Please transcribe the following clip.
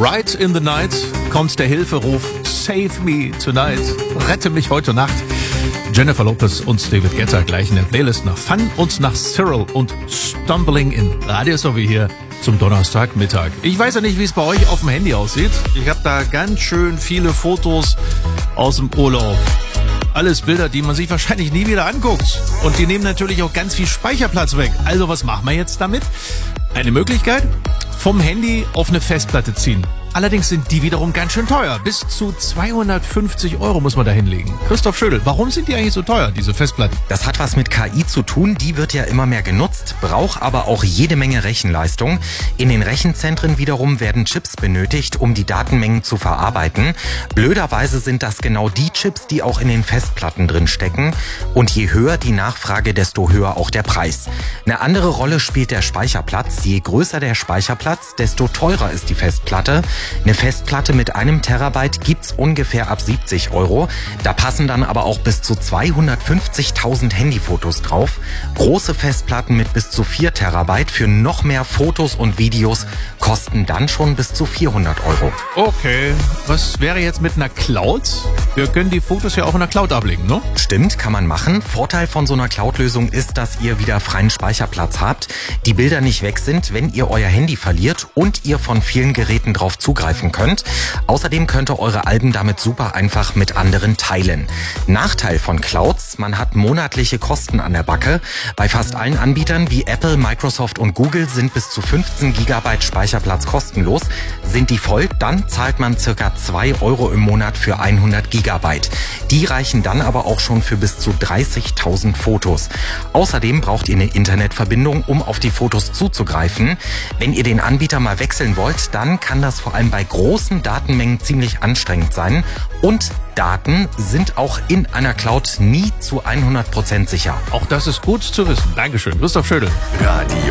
Right in the Night kommt der Hilferuf Save Me Tonight. Rette mich heute Nacht. Jennifer Lopez und David Guetta gleich in der Playlist nach Fun und nach Cyril und Stumbling in Radio Sowie hier zum Donnerstagmittag. Ich weiß ja nicht, wie es bei euch auf dem Handy aussieht. Ich habe da ganz schön viele Fotos aus dem Urlaub. Alles Bilder, die man sich wahrscheinlich nie wieder anguckt. Und die nehmen natürlich auch ganz viel Speicherplatz weg. Also was machen wir jetzt damit? Eine Möglichkeit? Vom Handy auf eine Festplatte ziehen. Allerdings sind die wiederum ganz schön teuer. Bis zu 250 € muss man da hinlegen. Christoph Schödel, warum sind die eigentlich so teuer, diese Festplatten? Das hat was mit KI zu tun. Die wird ja immer mehr genutzt, braucht aber auch jede Menge Rechenleistung. In den Rechenzentren wiederum werden Chips benötigt, um die Datenmengen zu verarbeiten. Blöderweise sind das genau die Chips, die auch in den Festplatten drin stecken. Und je höher die Nachfrage, desto höher auch der Preis. Eine andere Rolle spielt der Speicherplatz. Je größer der Speicherplatz, desto teurer ist die Festplatte. Eine Festplatte mit 1 Terabyte gibt's ungefähr ab 70 €. Da passen dann aber auch bis zu 250.000 Handyfotos drauf. Große Festplatten mit bis zu 4 Terabyte für noch mehr Fotos und Videos kosten dann schon bis zu 400 €. Okay, was wäre jetzt mit einer Cloud? Wir können die Fotos ja auch in der Cloud ablegen, ne? Stimmt, kann man machen. Vorteil von so einer Cloud-Lösung ist, dass ihr wieder freien Speicherplatz habt, die Bilder nicht weg sind, wenn ihr euer Handy verliert und ihr von vielen Geräten drauf zugreifen könnt. Außerdem könnt ihr eure Alben damit super einfach mit anderen teilen. Nachteil von Clouds, man hat monatliche Kosten an der Backe. Bei fast allen Anbietern wie Apple, Microsoft und Google sind bis zu 15 GB Speicherplatz kostenlos. Sind die voll, dann zahlt man ca. 2 € im Monat für 100 GB. Die reichen dann aber auch schon für bis zu 30.000 Fotos. Außerdem braucht ihr eine Internetverbindung, um auf die Fotos zuzugreifen. Wenn ihr den Anbieter mal wechseln wollt, dann kann das vor allem bei großen Datenmengen ziemlich anstrengend sein. Und Daten sind auch in einer Cloud nie zu 100% sicher. Auch das ist gut zu wissen. Dankeschön, Christoph Schödel. Radio